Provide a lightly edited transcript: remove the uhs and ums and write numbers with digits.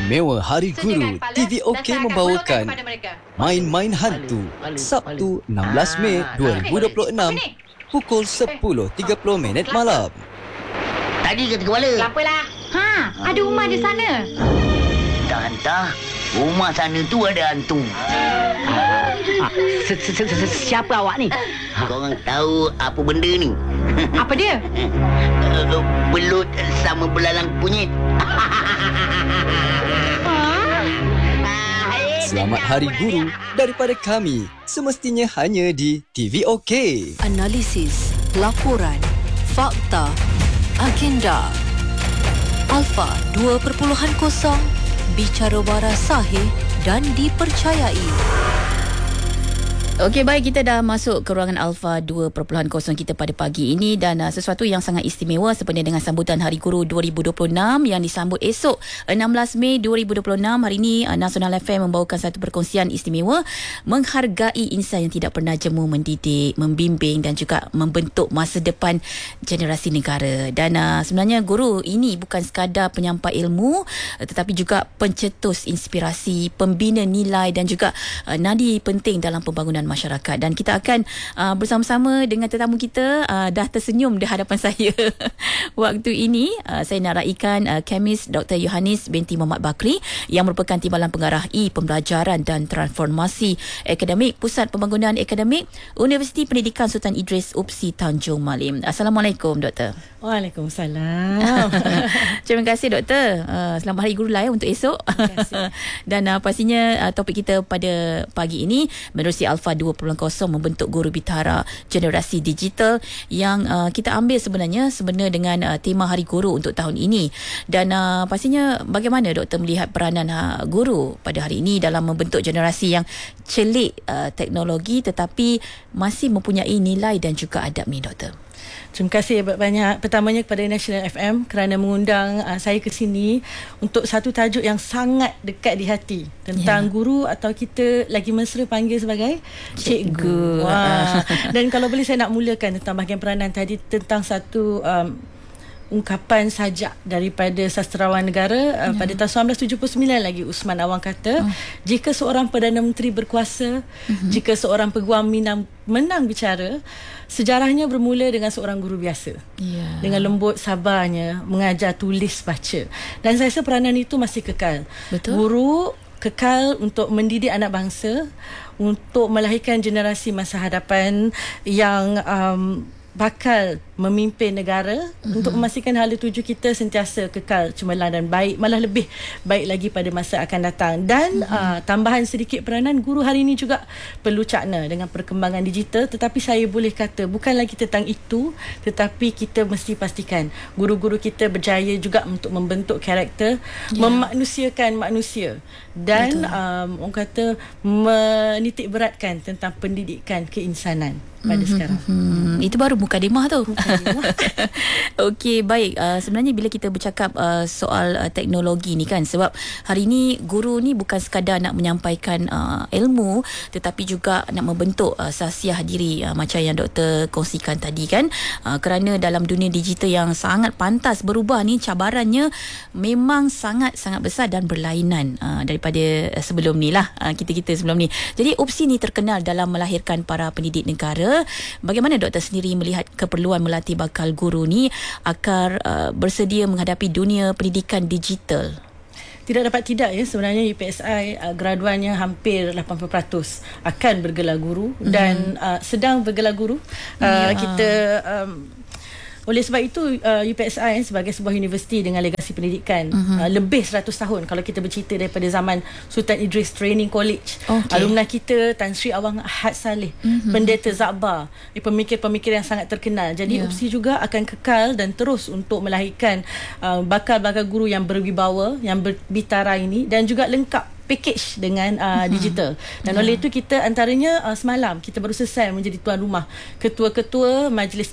Istimewa Hari Guru, TV OK membawakan Main-Main Hantu Sabtu 16 Mei 2026 pukul 10.30 malam. Tadi ke kepala? Apalah. Ada rumah di sana. Tak hantar. Rumah sana tu ada hantu. Siapa awak ni? Korang tahu apa benda ni? Apa dia? Belut sama belalang kunyit. Selamat Hari Guru daripada kami, semestinya hanya di TV OK. Analisis, laporan, fakta, agenda. Alpha 2.0, bicara waras sahih dan dipercayai. Okey, baik, kita dah masuk ke ruangan Alpha 2.0 kita pada pagi ini dan sesuatu yang sangat istimewa sempena dengan sambutan Hari Guru 2026 yang disambut esok 16 Mei 2026. Hari ini Nasional FM membawakan satu perkongsian istimewa menghargai insan yang tidak pernah jemu mendidik, membimbing dan juga membentuk masa depan generasi negara. Dan sebenarnya guru ini bukan sekadar penyampai ilmu tetapi juga pencetus inspirasi, pembina nilai dan juga nadi penting dalam pembangunan masyarakat. Dan kita akan bersama-sama dengan tetamu kita, dah tersenyum di hadapan saya waktu ini. Saya nak raikan kemis Dr. Yohanis binti Muhammad Bakri yang merupakan Timbalan Pengarah Pembelajaran dan Transformasi Akademik Pusat Pembangunan Akademik Universiti Pendidikan Sultan Idris UPSI Tanjung Malim. Assalamualaikum Doktor. Waalaikumsalam. Terima kasih Doktor. Selamat Hari Guru lah untuk esok. Terima kasih. Dan pastinya topik kita pada pagi ini menerusi Alpha 2.0 membentuk guru bitara generasi digital yang kita ambil sebenarnya dengan tema Hari Guru untuk tahun ini. Dan pastinya bagaimana Doktor melihat peranan guru pada hari ini dalam membentuk generasi yang celik teknologi tetapi masih mempunyai nilai dan juga adab ni Doktor? Terima kasih banyak pertamanya kepada Nasional FM kerana mengundang saya ke sini untuk satu tajuk yang sangat dekat di hati tentang guru atau kita lagi mesra panggil sebagai cikgu. Dan kalau boleh saya nak mulakan tentang bahagian peranan tadi tentang satu ungkapan sajak daripada sastrawan negara pada tahun 1979 lagi. Usman Awang kata, jika seorang Perdana Menteri berkuasa, jika seorang peguam menang bicara, sejarahnya bermula dengan seorang guru biasa. Dengan lembut sabarnya mengajar tulis baca. Dan saya rasa peranan itu masih kekal. Betul. Guru kekal untuk mendidik anak bangsa, untuk melahirkan generasi masa hadapan yang bakal memimpin negara, untuk memastikan hala tuju kita sentiasa kekal cemerlang dan baik, malah lebih baik lagi pada masa akan datang. Dan tambahan sedikit peranan guru hari ini juga perlu cakna dengan perkembangan digital, tetapi saya boleh kata bukan lagi tentang itu, tetapi kita mesti pastikan guru-guru kita berjaya juga untuk membentuk karakter, memanusiakan manusia dan orang kata menitik beratkan tentang pendidikan keinsanan pada sekarang. Itu baru mukadimah tu. Okey, baik. Sebenarnya bila kita bercakap soal teknologi ni kan, sebab hari ni guru ni bukan sekadar nak menyampaikan ilmu tetapi juga nak membentuk sasiah diri macam yang doktor kongsikan tadi kan. Kerana dalam dunia digital yang sangat pantas berubah ni, cabarannya memang sangat-sangat besar dan berlainan daripada sebelum ni lah, kita sebelum ni. Jadi UPSI ni terkenal dalam melahirkan para pendidik negara. Bagaimana doktor sendiri melihat keperluan melatih bakal guru ni agar bersedia menghadapi dunia pendidikan digital? Tidak dapat tidak ya, sebenarnya UPSI graduannya hampir 80% akan bergelar guru dan sedang bergelar guru. Kita oleh sebab itu UPSI sebagai sebuah universiti dengan legasi pendidikan lebih 100 tahun. Kalau kita bercerita daripada zaman Sultan Idris Training College, alumni kita Tan Sri Awang Ahad Saleh, Pendeta Zakbar, pemikir-pemikir yang sangat terkenal. Jadi UPSI juga akan kekal dan terus untuk melahirkan bakal-bakal guru yang berwibawa, yang berbitara ini, dan juga lengkap package dengan digital. Dan oleh itu kita antaranya semalam kita baru selesai menjadi tuan rumah ketua-ketua majlis